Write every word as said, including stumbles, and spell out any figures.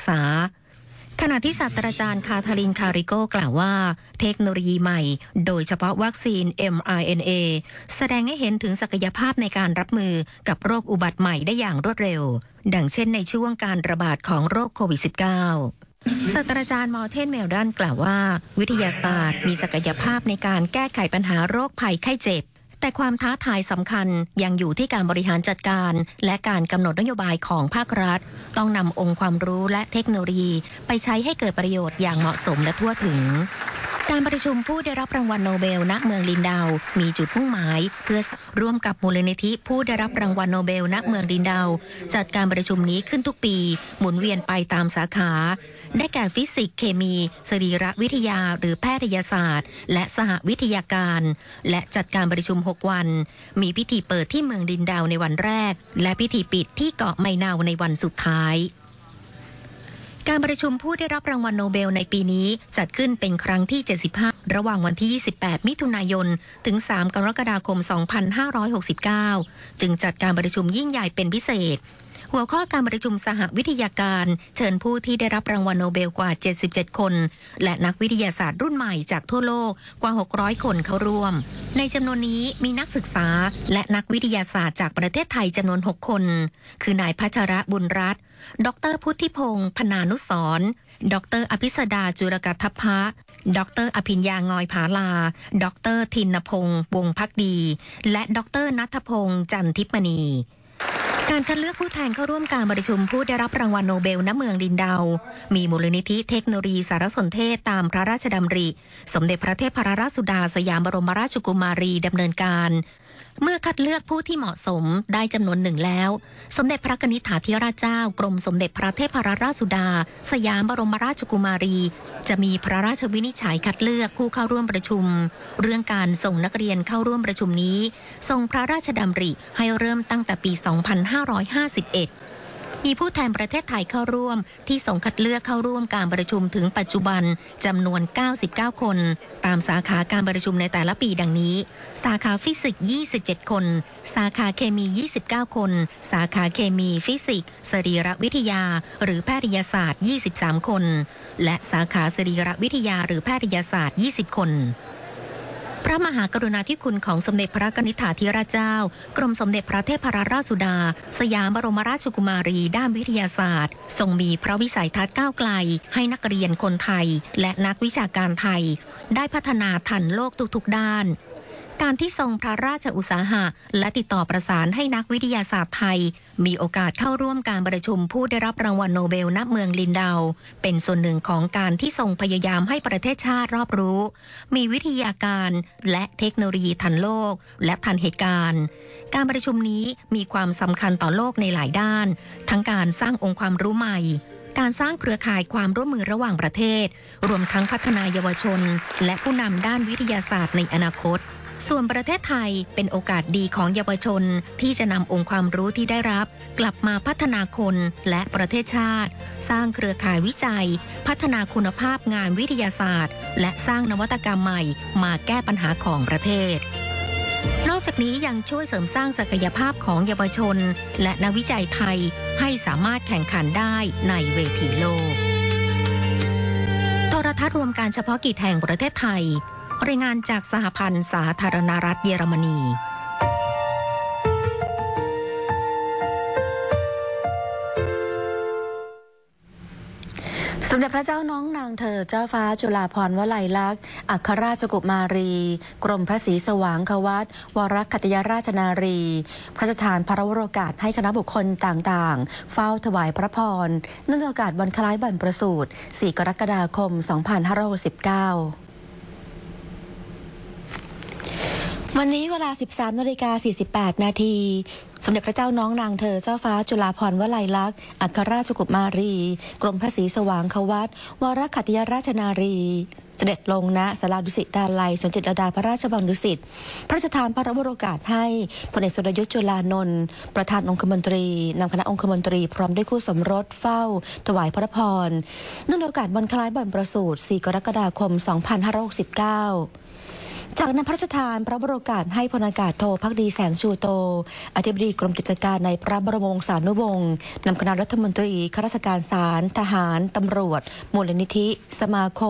ษาขณะที่ศาสตราจารย์คาทาลินคาริโกกล่าวว่าเทคโนโลยีใหม่โดยเฉพาะวัคซีน เอ็ม อาร์ เอ็น เอ แสดงให้เห็นถึงศักยภาพในการรับมือกับโรคอุบัติใหม่ได้อย่างรวดเร็วดังเช่นในช่วงการระบาดของโรคโควิด สิบเก้า ศาสตราจารย์มอร์เทนเมลดันกล่าวว่าวิทยาศาสตร์มีศักยภาพในการแก้ไขปัญหาโรคภัยไข้เจ็บแต่ความท้าทายสำคัญยังอยู่ที่การบริหารจัดการและการกำหนดนโยบายของภาครัฐต้องนำองค์ความรู้และเทคโนโลยีไปใช้ให้เกิดประโยชน์อย่างเหมาะสมและทั่วถึงการประชุมผู้ได้รับรางวัลโนเบลณเมืองลินดาวมีจุดมุ่งหมายเพื่อร่วมกับมูลนิธิผู้ได้รับรางวัลโนเบลณเมืองลินดาวจัดการประชุมนี้ขึ้นทุกปีหมุนเวียนไปตามสาขาได้แก่ฟิสิกส์เคมีสรีรวิทยาหรือแพทยศาสตร์และสหวิทยาการและจัดการประชุมหกวันมีพิธีเปิดที่เมืองลินดาวในวันแรกและพิธีปิดที่เกาะไมนาวในวันสุดท้ายการประชุมผู้ได้รับรางวัลโนเบลในปีนี้จัดขึ้นเป็นครั้งที่เจ็ดสิบห้าระหว่างวันที่ยี่สิบแปดมิถุนายนถึงสามกรกฎาคมสองพันห้าร้อยหกสิบเก้าจึงจัดการประชุมยิ่งใหญ่เป็นพิเศษหัวข้อการประชุมสหวิทยาการเชิญผู้ที่ได้รับรางวัลโนเบลกว่าเจ็ดสิบเจ็ดคนและนักวิทยาศาสตร์รุ่นใหม่จากทั่วโลกกว่าหกร้อยคนเข้าร่วมในจำนวนนี้มีนักศึกษาและนักวิทยาศาสตร์จากประเทศไทยจำนวนหกคนคือนายพัชระบุญรัตน์ดรพุทธิพงศ์พนานุสรณ์ดรอภิสดาจุรกัทพะดรอภิญญางอยผาลาดรทินพงศ์วงศ์ภักดีและดรณัฐพงศ์จันทิพมณีการคัดเลือกผู้แทนเข้าร่วมการประชุมผู้ได้รับรางวัลโนเบลณเมืองลินดาวมีมูลนิธิเทคโนโลยีสารสนเทศตามพระราชดำริสมเด็จพระเทพรัตนราชสุดาสยามบรมราชกุมารีดำเนินการเมื่อคัดเลือกผู้ที่เหมาะสมได้จำนวนหนึ่งแล้วสมเด็จพระกนิษฐาธิราชเจ้ากรมสมเด็จพระเทพรัตนราชสุดาสยามบรมราชกุมารีจะมีพระราชวินิจฉัยคัดเลือกผู้เข้าร่วมประชุมเรื่องการส่งนักเรียนเข้าร่วมประชุมนี้ทรงพระราชดำริให้เริ่มตั้งแต่ปีสองพันห้าร้อยห้าสิบเอ็ดมีผู้แทนประเทศไทยเข้าร่วมที่ส่งคัดเลือกเข้าร่วมการประชุมถึงปัจจุบันจำนวนเก้าสิบเก้าคนตามสาขาการประชุมในแต่ละปีดังนี้สาขาฟิสิกส์ยี่สิบเจ็ดคนสาขาเคมียี่สิบเก้าคนสาขาเคมีฟิสิกส์สรีรวิทยาหรือแพทยศาสตร์ยี่สิบสามคนและสาขาสรีรวิทยาหรือแพทยศาสตร์ยี่สิบคนพระมหากรุณาธิคุณของสมเด็จพระกนิษฐาธิราชเจ้ากรมสมเด็จพระเทพรัตนราชสุดาสยามบรมราชกุมารีด้านวิทยาศาสตร์ทรงมีพระวิสัยทัศน์ก้าวไกลให้นักเรียนคนไทยและนักวิชาการไทยได้พัฒนาทันโลกทุกๆด้านการที่ทรงพระราชอุตสาหะและติดต่อประสานให้นักวิทยาศาสตร์ไทยมีโอกาสเข้าร่วมการประชุมผู้ได้รับรางวัลโนเบลณเมืองลินดาวเป็นส่วนหนึ่งของการที่ทรงพยายามให้ประเทศชาติรอบรู้มีวิทยาการและเทคโนโลยีทันโลกและทันเหตุการณ์การประชุมนี้มีความสำคัญต่อโลกในหลายด้านทั้งการสร้างองค์ความรู้ใหม่การสร้างเครือข่ายความร่วมมือระหว่างประเทศรวมทั้งพัฒนาเยาวชนและผู้นำด้านวิทยาศาสตร์ในอนาคตส่วนประเทศไทยเป็นโอกาสดีของเยาวชนที่จะนำองค์ความรู้ที่ได้รับกลับมาพัฒนาคนและประเทศชาติสร้างเครือข่ายวิจัยพัฒนาคุณภาพงานวิทยาศาสตร์และสร้างนวัตกรรมใหม่มาแก้ปัญหาของประเทศนอกจากนี้ยังช่วยเสริมสร้างศักยภาพของเยาวชนและนักวิจัยไทยให้สามารถแข่งขันได้ในเวทีโลกโทรทัศน์รวมการเฉพาะกิจแห่งประเทศไทยรายงานจากสหพันธ์สาธารณรัฐเยอรมนีสมเด็จพระเจ้าน้องนางเธอเจ้าฟ้าจุฬาภรณ์วลัยลักษณ์อัครราชกุมารีกรมพระศรีสว่างควัตรวรคัตยราชนารีพระราชทานพระวโรกาสให้คณะบุคคลต่างๆเฝ้าถวายพระพรเนื่องในโอกาสวันคล้ายวันประสูติสี่กรกฎาคมสองพันห้าร้อยหกสิบเก้าวันนี้เวลา สิบสามนาฬิกาสี่สิบแปดนาทีสมเด็จพระเจ้าน้องนางเธอเจ้าฟ้าจุฬาภรณ์วลัยลักษณ์อัครราชกุมารีกรมพระศรีสว่างควัตรวรคัตยราชนารีเสด็จลงณศาลาดุสิตดาลัยสวนจิตรลดาพระราชวังดุสิตพระราชทานพระวโรกาสให้พลเอกสุรยุทธ์จุลานนท์ประธานองคมนตรีนำคณะองคมนตรีพร้อมด้วยคู่สมรสเฝ้าถวายพระพรเนื่องในโอกาสวันคล้ายวันประสูติสี่กรกฎาคมสองพันห้าร้อยหกสิบเก้าจากนั้นพระราชทานพระบรมโอกาสให้พลอากาศโทภักดีแสงชูโตอธิบดีกรมกิจการในพระบรมวงศานุวงศ์นำคณะรัฐมนตรีข้าราชการศาลทหารตำรวจมูลนิธิสมาคม